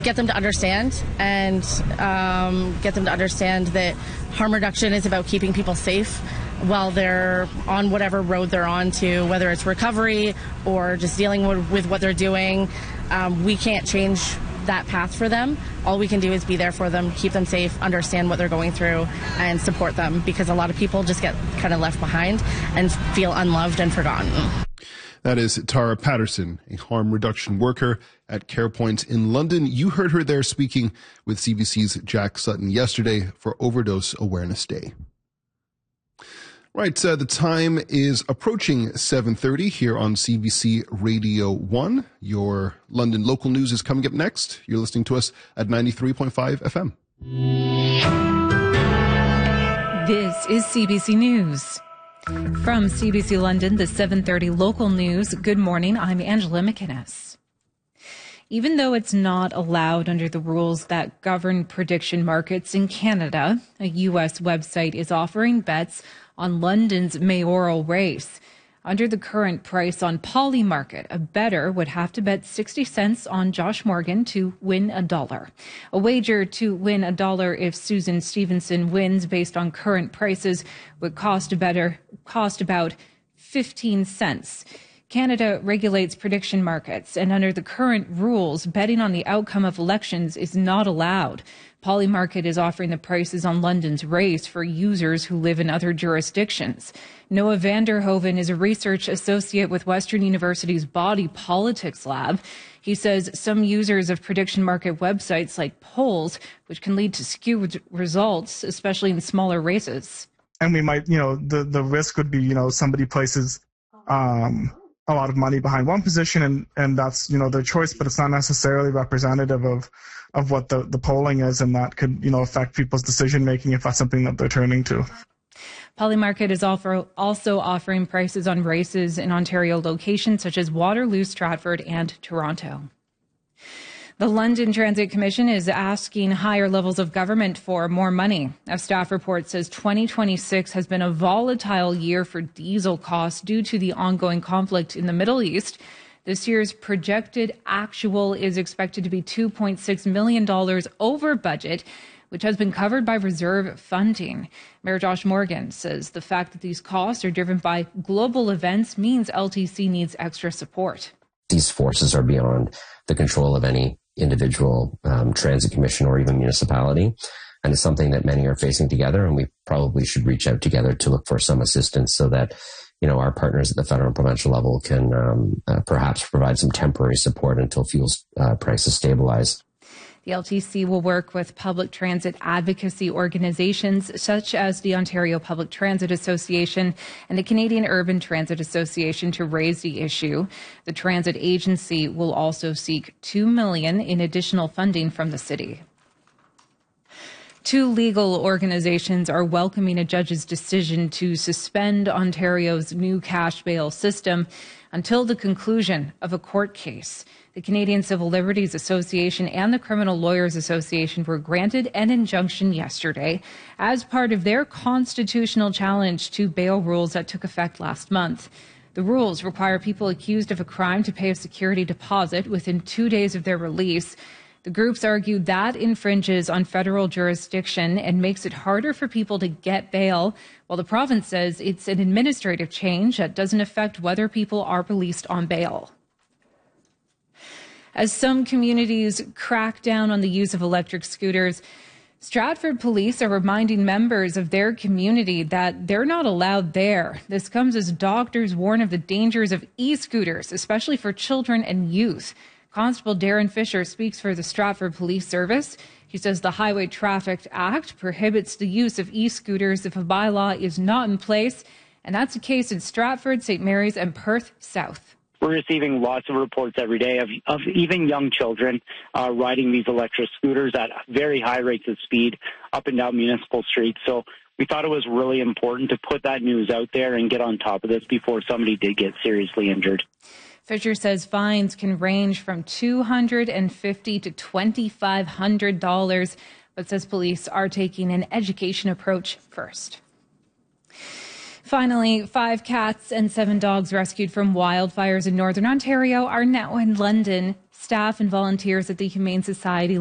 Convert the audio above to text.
Get them to understand and get them to understand that harm reduction is about keeping people safe while they're on whatever road they're on to, whether it's recovery or just dealing with what they're doing. We can't change that path for them. All we can do is be there for them, keep them safe, understand what they're going through, and support them, because a lot of people just get kind of left behind and feel unloved and forgotten. That is Tara Patterson, a harm reduction worker at CarePoint in London. You heard her there speaking with CBC's Jack Sutton yesterday for Overdose Awareness Day. Right, the time is approaching 7:30 here on CBC Radio 1. Your London local news is coming up next. You're listening to us at 93.5 FM. This is CBC News. From CBC London, the 7:30 local news. Good morning, I'm Angela McInnes. Even though it's not allowed under the rules that govern prediction markets in Canada, a U.S. website is offering bets on London's mayoral race. Under the current price on Polymarket, a bettor would have to bet 60 cents on Josh Morgan to win $1. A wager to win $1 if Susan Stevenson wins based on current prices would cost about 15 cents. Canada regulates prediction markets, and under the current rules, betting on the outcome of elections is not allowed. Polymarket is offering the prices on London's race for users who live in other jurisdictions. Noah Vanderhoven is a research associate with Western University's Body Politics Lab. He says some users of prediction market websites like polls, which can lead to skewed results, especially in smaller races. And we might, the risk would be, somebody places a lot of money behind one position and that's, their choice, but it's not necessarily representative of what the polling is, and that could, affect people's decision making if that's something that they're turning to. Polymarket is also offering prices on races in Ontario locations such as Waterloo, Stratford, and Toronto. The London Transit Commission is asking higher levels of government for more money. A staff report says 2026 has been a volatile year for diesel costs due to the ongoing conflict in the Middle East. This year's projected actual is expected to be $2.6 million over budget, which has been covered by reserve funding. Mayor Josh Morgan says the fact that these costs are driven by global events means LTC needs extra support. These forces are beyond the control of any individual transit commission or even municipality. And it's something that many are facing together, and we probably should reach out together to look for some assistance so that, our partners at the federal and provincial level can perhaps provide some temporary support until fuel prices stabilize. The LTC will work with public transit advocacy organizations such as the Ontario Public Transit Association and the Canadian Urban Transit Association to raise the issue. The transit agency will also seek $2 million in additional funding from the city. Two legal organizations are welcoming a judge's decision to suspend Ontario's new cash bail system until the conclusion of a court case. The Canadian Civil Liberties Association and the Criminal Lawyers Association were granted an injunction yesterday as part of their constitutional challenge to bail rules that took effect last month. The rules require people accused of a crime to pay a security deposit within 2 days of their release. The groups argued that infringes on federal jurisdiction and makes it harder for people to get bail, while the province says it's an administrative change that doesn't affect whether people are released on bail. As some communities crack down on the use of electric scooters, Stratford police are reminding members of their community that they're not allowed there. This comes as doctors warn of the dangers of e-scooters, especially for children and youth. Constable Darren Fisher speaks for the Stratford Police Service. He says the Highway Traffic Act prohibits the use of e-scooters if a bylaw is not in place, and that's the case in Stratford, St. Mary's, and Perth South. We're receiving lots of reports every day of even young children riding these electric scooters at very high rates of speed up and down municipal streets. So we thought it was really important to put that news out there and get on top of this before somebody did get seriously injured. Fisher says fines can range from $250 to $2,500, but says police are taking an education approach first. Finally, 5 cats and 7 dogs rescued from wildfires in Northern Ontario are now in London Staff and volunteers at the Humane Society